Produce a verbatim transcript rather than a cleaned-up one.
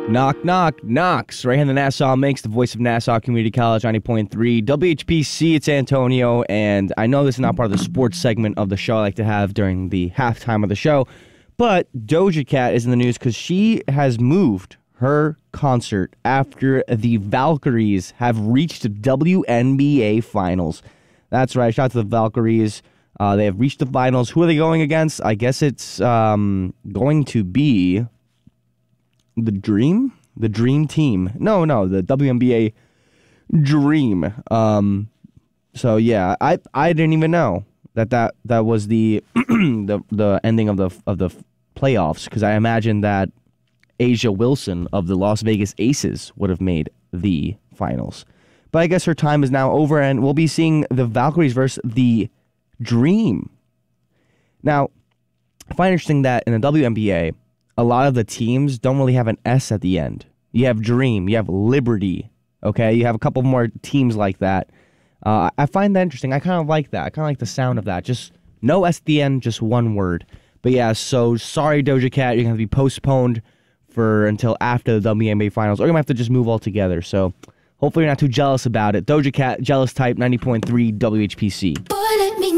Knock, knock, knocks. Right here in the Nassau Minx, the voice of Nassau Community College, ninety point three. W H P C, it's Antonio, and I know this is not part of the sports segment of the show I like to have during the halftime of the show, but Doja Cat is in the news because she has moved her concert after the Valkyries have reached the W N B A Finals. That's right, shout out to the Valkyries. Uh, they have reached the finals. Who are they going against? I guess it's um, going to be the Dream? The Dream Team. No, no, the W N B A Dream. Um, so, yeah, I I didn't even know that that, that was the, the the ending of the of the playoffs, because I imagine that A'ja Wilson of the Las Vegas Aces would have made the finals. But I guess her time is now over, and we'll be seeing the Valkyries versus the Dream. Now, I find it interesting that in the W N B A, a lot of the teams don't really have an S at the end. You have Dream, you have Liberty, okay? You have a couple more teams like that. Uh, I find that interesting. I kind of like that. I kind of like the sound of that. Just no S at the end, just one word. But yeah, so sorry, Doja Cat. You're going to have to be postponed for until after the W N B A Finals, or you're going to have to just move altogether. So hopefully you're not too jealous about it. Doja Cat, jealous type, ninety point three W H P C.